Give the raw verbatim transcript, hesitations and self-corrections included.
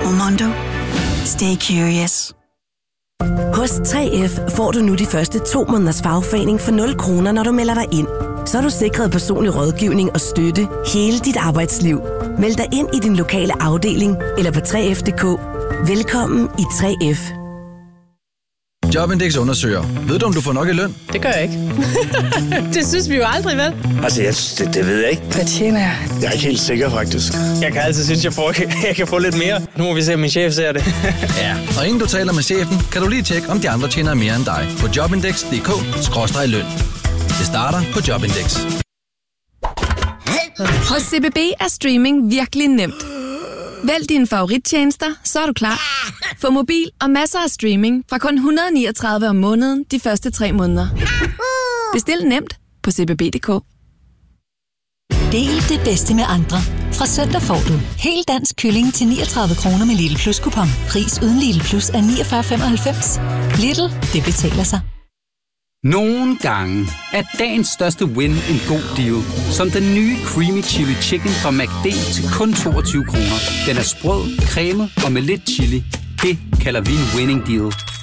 Mondo. Stay curious. Hos tre F får du nu de første to måneders fagforening for nul kroner, når du melder dig ind. Så er du sikret personlig rådgivning og støtte hele dit arbejdsliv. Meld dig ind i din lokale afdeling eller på tre F punktum d k. Velkommen i tre F. Jobindex undersøger. Ved du, om du får nok i løn? Det gør jeg ikke. Det synes vi jo aldrig, vel? Altså, jeg, det, det ved jeg ikke. Hvad tjener jeg? Jeg er ikke helt sikker, faktisk. Jeg kan altid synes, jeg, får, jeg kan få lidt mere. Nu må vi se, om min chef ser det. Ja, og inden du taler med chefen, kan du lige tjekke, om de andre tjener mere end dig. På jobindex punktum d k skråstreg løn. Det starter på Jobindex. Hos C B B er streaming virkelig nemt. Vælg dine favoриttjenester, så er du klar. Få mobil og masser af streaming fra kun et hundrede og niogtredive om måneden de første tre måneder. Bestil nemt på c b b punktum d k. Del det bedste med andre. Fra søndag får du helt dansk kylling til niogtredive kroner med Lidl Plus kupon. Pris uden Lidl Plus er niogfyrre femoghalvfems. Lidl, det betaler sig. Nogle gange er dagens største win en god deal. Som den nye Creamy Chili Chicken fra McD til kun toogtyve kroner. Den er sprød, cremet og med lidt chili. Det kalder vi en winning deal.